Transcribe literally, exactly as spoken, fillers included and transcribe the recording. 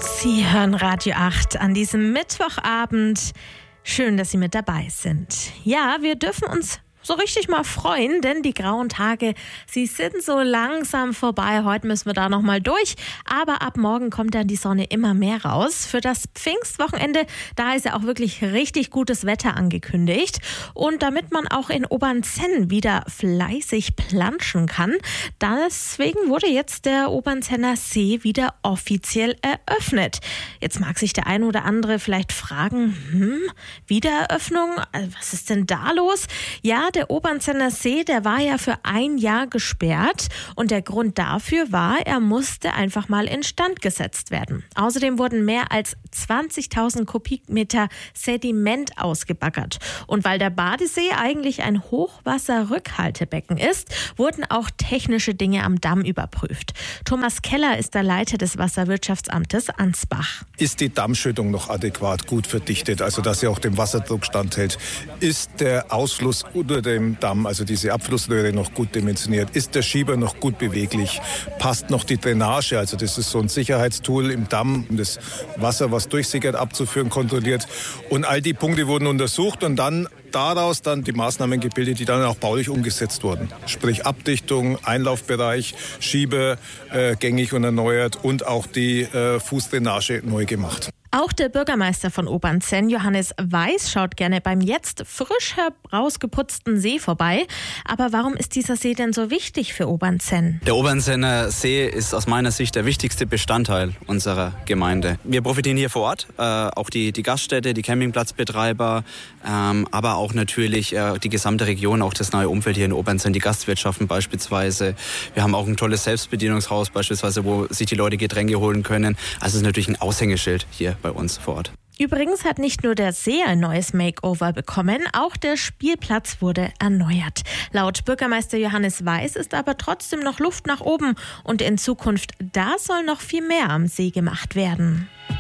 Sie hören Radio acht an diesem Mittwochabend. Schön, dass Sie mit dabei sind. Ja, wir dürfen uns so richtig mal freuen, denn die grauen Tage, sie sind so langsam vorbei. Heute müssen wir da noch mal durch, aber ab morgen kommt dann die Sonne immer mehr raus. Für das Pfingstwochenende, da ist ja auch wirklich richtig gutes Wetter angekündigt. Und damit man auch in Obernzenn wieder fleißig planschen kann, deswegen wurde jetzt der Obernzenner See wieder offiziell eröffnet. Jetzt mag sich der ein oder andere vielleicht fragen, hm, Wiedereröffnung, was ist denn da los? Ja, der Obernzenner See, der war ja für ein Jahr gesperrt und der Grund dafür war, er musste einfach mal instand gesetzt werden. Außerdem wurden mehr als zwanzigtausend Kubikmeter Sediment ausgebaggert. Und weil der Badesee eigentlich ein Hochwasserrückhaltebecken ist, wurden auch technische Dinge am Damm überprüft. Thomas Keller ist der Leiter des Wasserwirtschaftsamtes Ansbach. Ist die Dammschüttung noch adäquat gut verdichtet, also dass sie auch dem Wasserdruck standhält? Ist der Ausfluss unter dem Damm, also diese Abflussröhre, noch gut dimensioniert? Ist der Schieber noch gut beweglich? Passt noch die Drainage, also das ist so ein Sicherheitstool im Damm, um das Wasser, was durchsickert, abzuführen, kontrolliert. Und all die Punkte wurden untersucht und dann daraus dann die Maßnahmen gebildet, die dann auch baulich umgesetzt wurden. Sprich Abdichtung, Einlaufbereich, Schieber äh, gängig und erneuert und auch die äh, Fußdrainage neu gemacht. Auch der Bürgermeister von Obernzenn, Johannes Weiß, schaut gerne beim jetzt frisch herausgeputzten See vorbei. Aber warum ist dieser See denn so wichtig für Obernzenn? Der Obernzenner See ist aus meiner Sicht der wichtigste Bestandteil unserer Gemeinde. Wir profitieren hier vor Ort, äh, auch die, die Gaststätte, die Campingplatzbetreiber, ähm, aber auch natürlich äh, die gesamte Region, auch das neue Umfeld hier in Obernzenn, die Gastwirtschaften beispielsweise. Wir haben auch ein tolles Selbstbedienungshaus beispielsweise, wo sich die Leute Getränke holen können. Also es ist natürlich ein Aushängeschild hier bei uns vor Ort. Übrigens hat nicht nur der See ein neues Makeover bekommen, auch der Spielplatz wurde erneuert. Laut Bürgermeister Johannes Weiß ist aber trotzdem noch Luft nach oben und in Zukunft, da soll noch viel mehr am See gemacht werden.